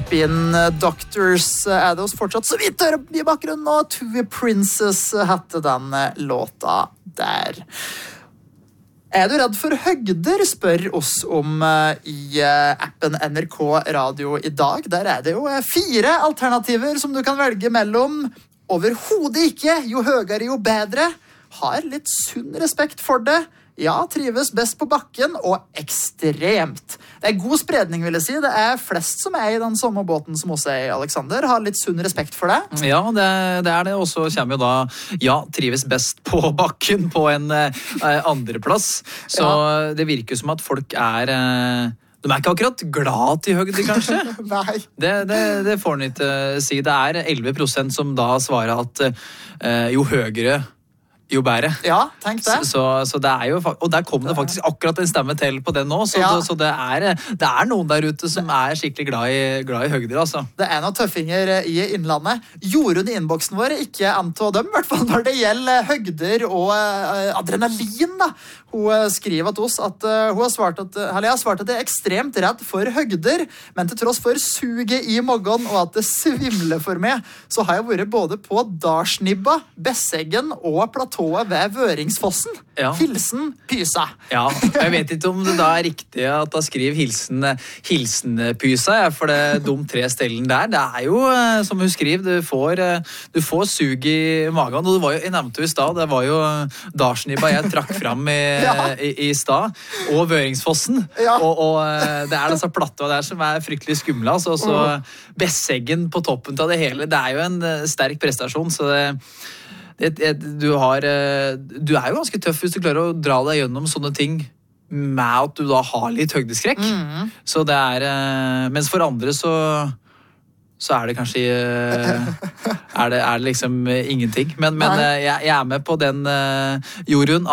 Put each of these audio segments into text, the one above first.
Spin Doctors det oss fortsatt så vidt hører i bakgrunnen, og Tui Princess hette den låta der. Du redd for høgder, spør oss om i appen NRK Radio i dag. Der det jo 4 alternativer som du kan velge mellom. Overhodet ikke, jo høyere jo bedre. Har litt sunn respekt for det. Ja, trives best på bakken, og ekstremt. Det god spredning, vil jeg si. Det flest som i den samme båten som også i Alexander. Har litt sunn respekt for det. Ja, det det. Og så kommer jo da, ja, trives best på bakken på en andreplass. Så ja. Det virker som at folk de ikke akkurat glad til høgde, kanskje? Nei. Det får han ikke si. Det 11% som da svarer at jo høyere, jo bedre. Ja, tenk det. Så det jo, og der kom det faktisk akkurat en stemme til på det nå, så, ja. Så det noen der ute som skikkelig glad i høgder, altså. Det noen tøffinger i innlandet. Jorunn i innboksen vår ikke antå dem, i hvert fall når det gjelder høgder og adrenalin, da. Hun skriver til oss at hun har svart at jeg ekstremt redd for høgder, men til tross for suget i magen og at det svimler for meg, så har jeg vært både på Darsnibba, Besseggen og platået ved Vøringsfossen. Ja. Hilsen Pysa. Ja, jeg vet ikke om det da riktig at da skriver hilsen Pysa, for de 3 stedene der, det jo, som hun skriver, du får sug i magen, og det var jo, jeg nevnte jo i sted, det var jo Darsnibba jeg trakk fram i stad, og Vøringsfossen, ja. og det disse plattene der som fryktelig skumle, altså, og så Besseggen på toppen av det hele, det jo en sterk prestasjon, så du jo ganske tøff hvis du klarer å dra deg gjennom sånne ting med at du da har litt høydeskrekk. Så det mens for andre så det kanskje det liksom ingenting. Men jeg med på den Jorunn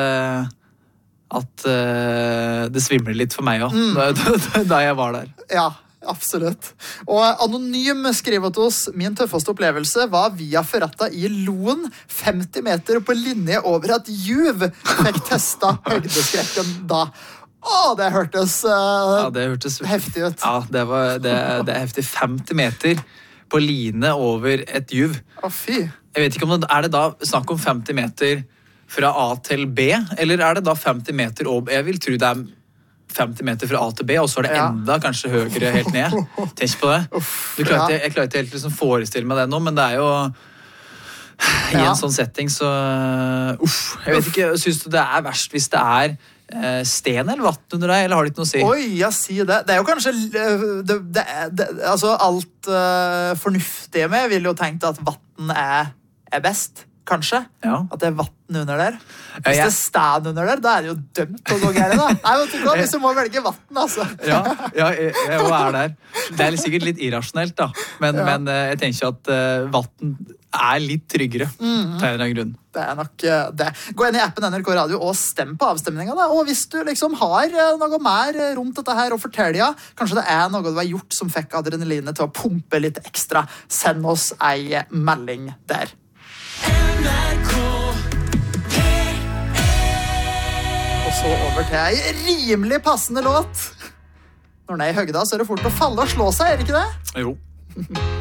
at det svimler litt for meg også, da jeg var der. Ja, absolutt. Og Anonym skriver til oss: min tøffeste opplevelse var via Ferrata i Loen, 50 meter på linje over et juv. Fikk testa høydeskrekken da. Det hørtes heftig ut. Ja, det heftig. 50 meter på line over et juv. Fy. Jeg vet ikke om det da snakk om 50 meter fra A til B, eller det da 50 meter opp? Jeg vil tro det 50 meter fra A til B, og så det enda kanskje høyere helt ned. Tenk på det. Jeg klarer ikke helt liksom forestille meg det nå, men det jo i en sånn setting, så jeg vet ikke, synes du det verst hvis det sten eller vatten under deg, eller har du ikke noe å si? Oi, jeg sier det. Det jo kanskje altså alt fornuftige med vil jo tenkt at vatten best, kanskje. Ja. At det vatten under der. Hvis det stand under der, da det jo dømt å gå gærent, da. Nei, vet du hva, hvis du må velge vatten, altså. Ja, jeg der. Det sikkert litt irrasjonelt, da. Men jeg tenker at vatten litt tryggere, til en grunn. Det nok det. Gå inn i appen NRK Radio og stem på avstemningen, da. Og hvis du liksom har noe mer rundt dette her og forteller, kanskje det noe du har gjort som fikk adrenalinet til å pumpe litt ekstra, send oss ei melding der. Og så over til ei rimelig passende låt. Når den i høgda, så det fort å falle og slå seg, det ikke det? Jo.